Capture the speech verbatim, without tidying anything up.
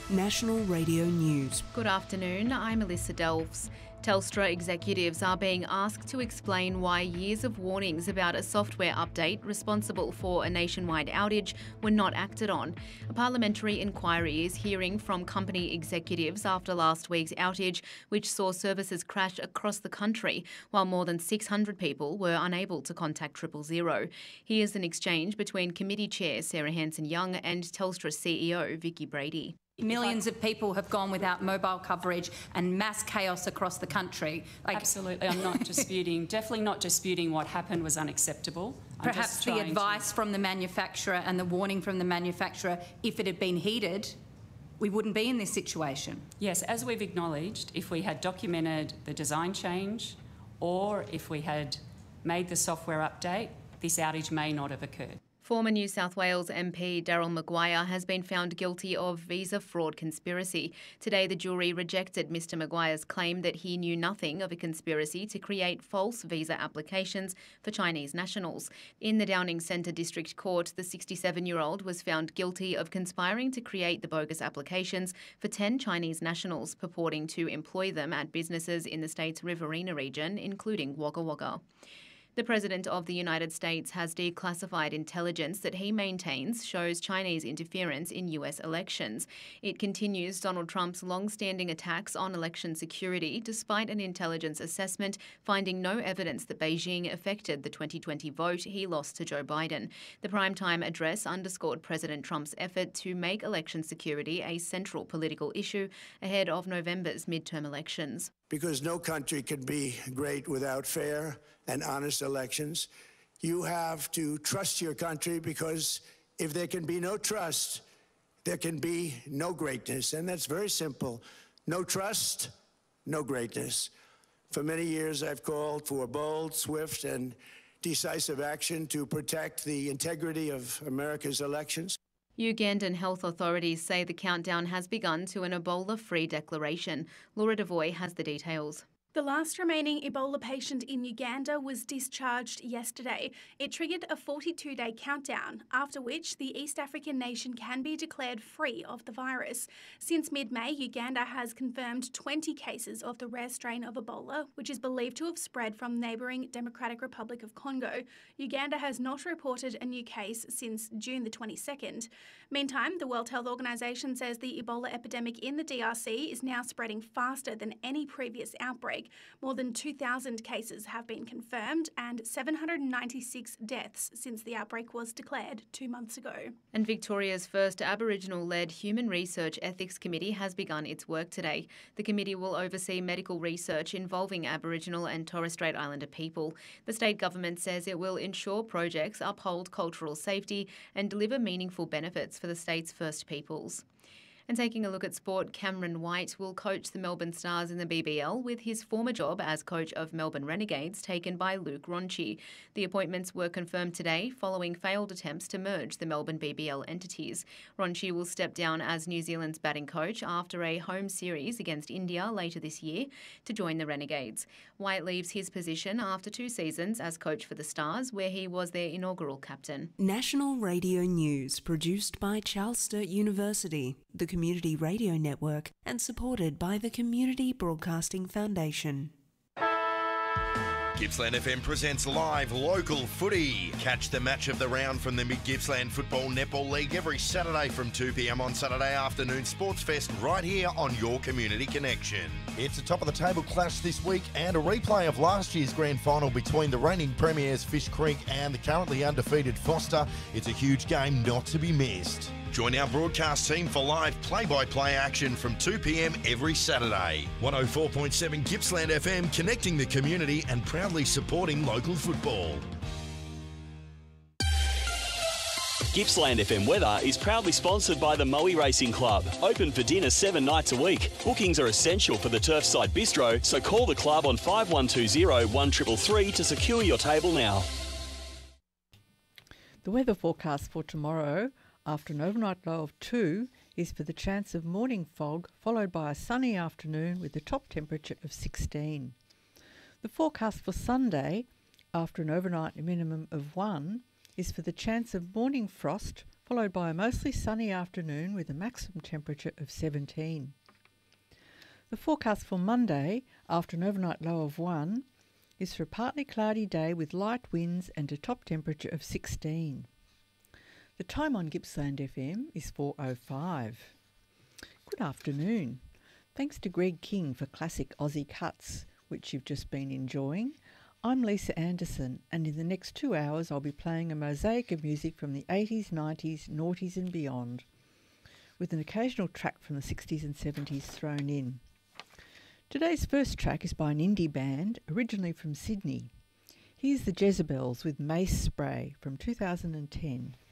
National Radio News. Good afternoon, I'm Alyssa Delves. Telstra executives are being asked to explain why years of warnings about a software update responsible for a nationwide outage were not acted on. A parliamentary inquiry is hearing from company executives after last week's outage, which saw services crash across the country, while more than six hundred people were unable to contact triple zero. Here's an exchange between Committee Chair Sarah Hanson-Young and Telstra C E O Vicki Brady. Millions of people have gone without mobile coverage and mass chaos across the country. Like, Absolutely, I'm not disputing, definitely not disputing what happened was unacceptable. I'm perhaps the advice to... from the manufacturer and the warning from the manufacturer, if it had been heeded, we wouldn't be in this situation. Yes, as we've acknowledged, if we had documented the design change or if we had made the software update, this outage may not have occurred. Former New South Wales M P Daryl Maguire has been found guilty of visa fraud conspiracy. Today, the jury rejected Mr Maguire's claim that he knew nothing of a conspiracy to create false visa applications for Chinese nationals. In the Downing Centre District Court, the sixty-seven-year-old was found guilty of conspiring to create the bogus applications for ten Chinese nationals, purporting to employ them at businesses in the state's Riverina region, including Wagga Wagga. The President of the United States has declassified intelligence that he maintains shows Chinese interference in U S elections. It continues Donald Trump's long-standing attacks on election security, despite an intelligence assessment finding no evidence that Beijing affected the twenty twenty vote he lost to Joe Biden. The primetime address underscored President Trump's effort to make election security a central political issue ahead of November's midterm elections. Because no country can be great without fair and honest elections. You have to trust your country, because if there can be no trust, there can be no greatness. And that's very simple. No trust, no greatness. For many years, I've called for bold, swift, and decisive action to protect the integrity of America's elections. Ugandan health authorities say the countdown has begun to an Ebola-free declaration. Laura Devoy has the details. The last remaining Ebola patient in Uganda was discharged yesterday. It triggered a forty-two day countdown, after which the East African nation can be declared free of the virus. Since mid-May, Uganda has confirmed twenty cases of the rare strain of Ebola, which is believed to have spread from neighbouring Democratic Republic of Congo. Uganda has not reported a new case since June the twenty-second. Meantime, the World Health Organization says the Ebola epidemic in the D R C is now spreading faster than any previous outbreak. More than two thousand cases have been confirmed and seven hundred ninety-six deaths since the outbreak was declared two months ago. And Victoria's first Aboriginal-led Human Research Ethics Committee has begun its work today. The committee will oversee medical research involving Aboriginal and Torres Strait Islander people. The state government says it will ensure projects uphold cultural safety and deliver meaningful benefits for the state's First Peoples. And taking a look at sport, Cameron White will coach the Melbourne Stars in the B B L, with his former job as coach of Melbourne Renegades taken by Luke Ronchi. The appointments were confirmed today following failed attempts to merge the Melbourne B B L entities. Ronchi will step down as New Zealand's batting coach after a home series against India later this year to join the Renegades. White leaves his position after two seasons as coach for the Stars, where he was their inaugural captain. National Radio News, produced by Charles Sturt University, the Community Radio Network, and supported by the Community Broadcasting Foundation. Gippsland F M presents live local footy. Catch the match of the round from the Mid-Gippsland Football Netball League every Saturday from two p m on Saturday afternoon Sports Fest right here on your Community Connection. It's a top-of-the-table clash this week and a replay of last year's grand final between the reigning premiers Fish Creek and the currently undefeated Foster. It's a huge game not to be missed. Join our broadcast team for live play-by-play action from two p m every Saturday. one oh four point seven Gippsland F M, connecting the community and proudly supporting local football. Gippsland F M weather is proudly sponsored by the Moe Racing Club. Open for dinner seven nights a week. Bookings are essential for the Turfside Bistro, so call the club on five one two zero, one three three three to secure your table now. The weather forecast for tomorrow, after an overnight low of two, is for the chance of morning fog, followed by a sunny afternoon with a top temperature of sixteen. The forecast for Sunday, after an overnight minimum of one, is for the chance of morning frost, followed by a mostly sunny afternoon with a maximum temperature of seventeen. The forecast for Monday, after an overnight low of one, is for a partly cloudy day with light winds and a top temperature of sixteen. The time on Gippsland F M is four oh five. Good afternoon. Thanks to Greg King for classic Aussie cuts, which you've just been enjoying. I'm Lisa Anderson, and in the next two hours I'll be playing a mosaic of music from the eighties, nineties, noughties and beyond, with an occasional track from the sixties and seventies thrown in. Today's first track is by an indie band, originally from Sydney. Here's the Jezebels with Mace Spray from two thousand ten.